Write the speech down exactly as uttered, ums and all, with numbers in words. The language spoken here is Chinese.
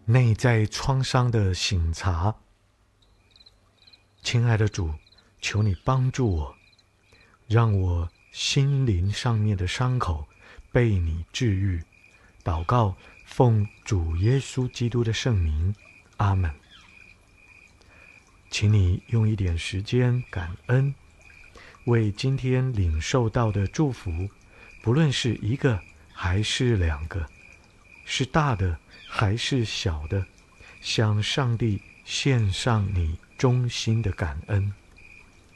内在创伤的省察。亲爱的主，求你帮助我，让我心灵上面的伤口被你治愈。祷告，奉主耶稣基督的圣名，阿们。请你用一点时间感恩，为今天领受到的祝福，不论是一个还是两个，是大的还是小的，向上帝献上你衷心的感恩。